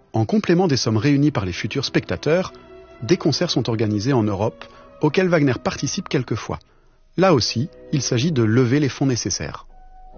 En complément des sommes réunies par les futurs spectateurs, des concerts sont organisés en Europe, auxquels Wagner participe quelquefois. Là aussi, il s'agit de lever les fonds nécessaires.